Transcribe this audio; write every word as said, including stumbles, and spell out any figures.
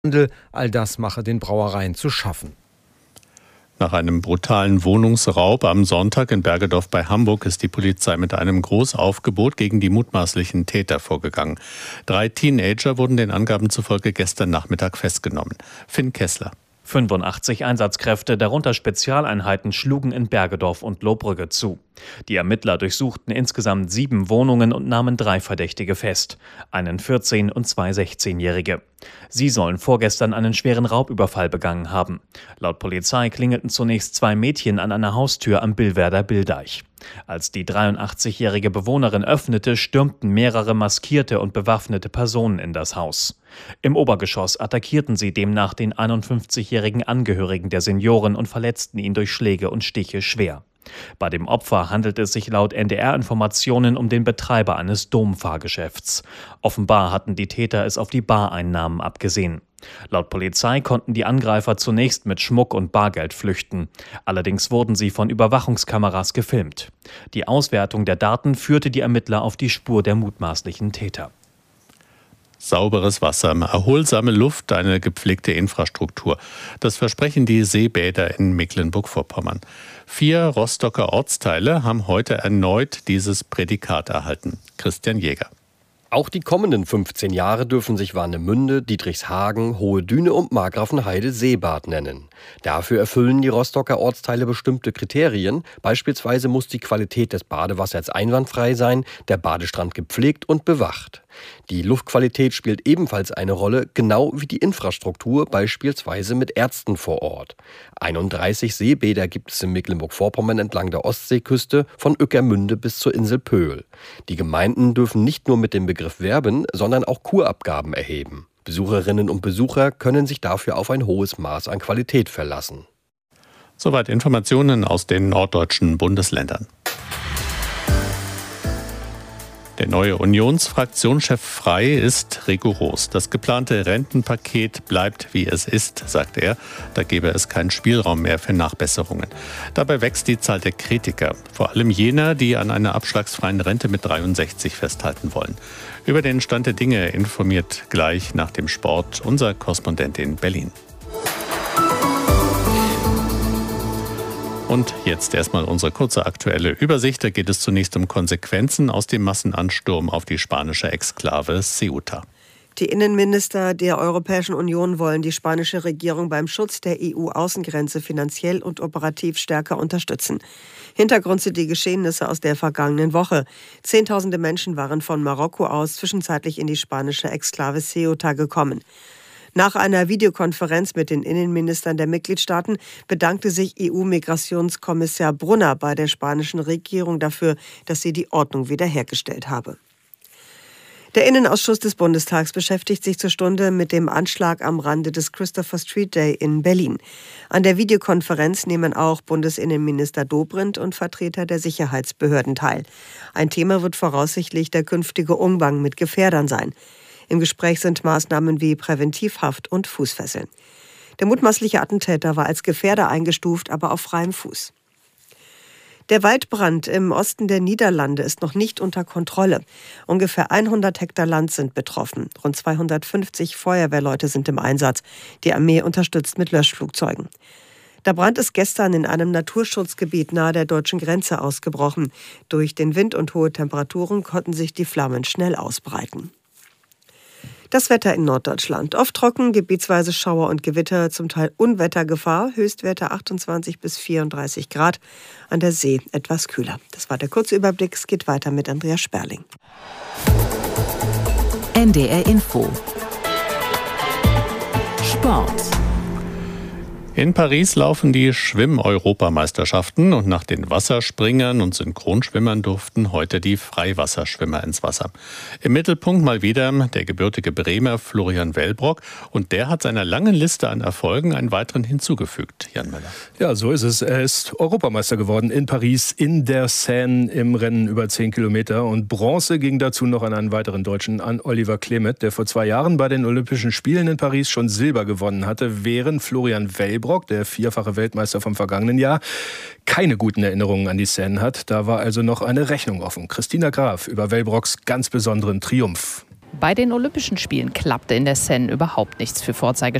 All das mache den Brauereien zu schaffen. Nach einem brutalen Wohnungsraub am Sonntag in Bergedorf bei Hamburg ist die Polizei mit einem Großaufgebot gegen die mutmaßlichen Täter vorgegangen. Drei Teenager wurden den Angaben zufolge gestern Nachmittag festgenommen. Finn Kessler. fünfundachtzig Einsatzkräfte, darunter Spezialeinheiten, schlugen in Bergedorf und Lohbrügge zu. Die Ermittler durchsuchten insgesamt sieben Wohnungen und nahmen drei Verdächtige fest, einen vierzehn- und zwei sechzehnjährige. Sie sollen vorgestern einen schweren Raubüberfall begangen haben. Laut Polizei klingelten zunächst zwei Mädchen an einer Haustür am Billwerder Billdeich. Als die dreiundachtzigjährige Bewohnerin öffnete, stürmten mehrere maskierte und bewaffnete Personen in das Haus. Im Obergeschoss attackierten sie demnach den einundfünfzigjährigen Angehörigen der Senioren und verletzten ihn durch Schläge und Stiche schwer. Bei dem Opfer handelt es sich laut N D R-Informationen um den Betreiber eines Domfahrgeschäfts. Offenbar hatten die Täter es auf die Bareinnahmen abgesehen. Laut Polizei konnten die Angreifer zunächst mit Schmuck und Bargeld flüchten. Allerdings wurden sie von Überwachungskameras gefilmt. Die Auswertung der Daten führte die Ermittler auf die Spur der mutmaßlichen Täter. Sauberes Wasser, erholsame Luft, eine gepflegte Infrastruktur. Das versprechen die Seebäder in Mecklenburg-Vorpommern. Vier Rostocker Ortsteile haben heute erneut dieses Prädikat erhalten. Christian Jäger. Auch die kommenden fünfzehn Jahre dürfen sich Warnemünde, Dietrichshagen, Hohe Düne und Markgrafenheide Seebad nennen. Dafür erfüllen die Rostocker Ortsteile bestimmte Kriterien. Beispielsweise muss die Qualität des Badewassers einwandfrei sein, der Badestrand gepflegt und bewacht. Die Luftqualität spielt ebenfalls eine Rolle, genau wie die Infrastruktur, beispielsweise mit Ärzten vor Ort. einunddreißig Seebäder gibt es in Mecklenburg-Vorpommern entlang der Ostseeküste, von Ueckermünde bis zur Insel Pöhl. Die Gemeinden dürfen nicht nur mit dem Begriff werben, sondern auch Kurabgaben erheben. Besucherinnen und Besucher können sich dafür auf ein hohes Maß an Qualität verlassen. Soweit Informationen aus den norddeutschen Bundesländern. Der neue Unionsfraktionschef Frey ist rigoros. Das geplante Rentenpaket bleibt, wie es ist, sagt er. Da gebe es keinen Spielraum mehr für Nachbesserungen. Dabei wächst die Zahl der Kritiker. Vor allem jener, die an einer abschlagsfreien Rente mit dreiundsechzig festhalten wollen. Über den Stand der Dinge informiert gleich nach dem Sport unser Korrespondent in Berlin. Und jetzt erstmal unsere kurze aktuelle Übersicht. Da geht es zunächst um Konsequenzen aus dem Massenansturm auf die spanische Exklave Ceuta. Die Innenminister der Europäischen Union wollen die spanische Regierung beim Schutz der E U-Außengrenze finanziell und operativ stärker unterstützen. Hintergrund sind die Geschehnisse aus der vergangenen Woche. Zehntausende Menschen waren von Marokko aus zwischenzeitlich in die spanische Exklave Ceuta gekommen. Nach einer Videokonferenz mit den Innenministern der Mitgliedstaaten bedankte sich E U-Migrationskommissar Brunner bei der spanischen Regierung dafür, dass sie die Ordnung wiederhergestellt habe. Der Innenausschuss des Bundestags beschäftigt sich zur Stunde mit dem Anschlag am Rande des Christopher Street Day in Berlin. An der Videokonferenz nehmen auch Bundesinnenminister Dobrindt und Vertreter der Sicherheitsbehörden teil. Ein Thema wird voraussichtlich der künftige Umgang mit Gefährdern sein. Im Gespräch sind Maßnahmen wie Präventivhaft und Fußfesseln. Der mutmaßliche Attentäter war als Gefährder eingestuft, aber auf freiem Fuß. Der Waldbrand im Osten der Niederlande ist noch nicht unter Kontrolle. Ungefähr hundert Hektar Land sind betroffen. Rund zweihundertfünfzig Feuerwehrleute sind im Einsatz. Die Armee unterstützt mit Löschflugzeugen. Der Brand ist gestern in einem Naturschutzgebiet nahe der deutschen Grenze ausgebrochen. Durch den Wind und hohe Temperaturen konnten sich die Flammen schnell ausbreiten. Das Wetter in Norddeutschland. Oft trocken, gebietsweise Schauer und Gewitter, zum Teil Unwettergefahr. Höchstwerte achtundzwanzig bis vierunddreißig Grad. An der See etwas kühler. Das war der kurze Überblick. Es geht weiter mit Andreas Sperling. N D R Info. Sport. In Paris laufen die Schwimm-Europameisterschaften und nach den Wasserspringern und Synchronschwimmern durften heute die Freiwasserschwimmer ins Wasser. Im Mittelpunkt mal wieder der gebürtige Bremer Florian Wellbrock und der hat seiner langen Liste an Erfolgen einen weiteren hinzugefügt. Jan Möller. Ja, so ist es. Er ist Europameister geworden in Paris in der Seine im Rennen über zehn Kilometer und Bronze ging dazu noch an einen weiteren Deutschen, an Oliver Klemet, der vor zwei Jahren bei den Olympischen Spielen in Paris schon Silber gewonnen hatte, während Florian Wellbrock, der vierfache Weltmeister vom vergangenen Jahr, keine guten Erinnerungen an die Seine hat. Da war also noch eine Rechnung offen. Christina Graf über Wellbrocks ganz besonderen Triumph. Bei den Olympischen Spielen klappte in der Seine überhaupt nichts für Vorzeigeschwimmer.